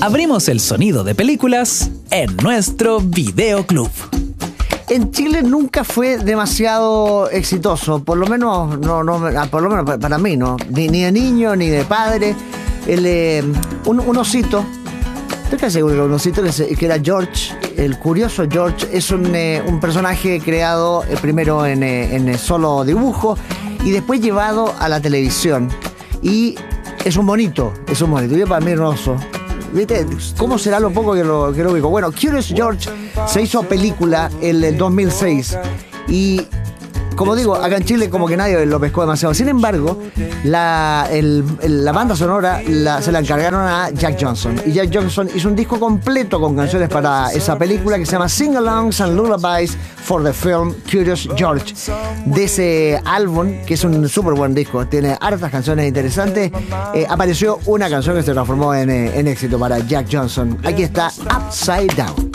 Abrimos el sonido de películas en nuestro videoclub. En Chile nunca fue demasiado exitoso, por lo menos por lo menos para mí, ¿no? Ni de niño ni de padre. Un osito, estoy casi seguro que un osito que era George, el curioso George, es un personaje creado primero en solo dibujo y después llevado a la televisión. Y es un monito. Yo para mí es un oso. ¿Viste? ¿Cómo será lo poco que lo ubico? Bueno, Curious George se hizo película en el 2006 y, como digo, acá en Chile como que nadie lo pescó demasiado. Sin embargo, la banda sonora se la encargaron a Jack Johnson. Y Jack Johnson hizo un disco completo con canciones para esa película que se llama Sing-Alongs and Lullabies for the Film Curious George. De ese álbum, que es un súper buen disco, tiene hartas canciones interesantes, apareció una canción que se transformó en éxito para Jack Johnson. Aquí está Upside Down.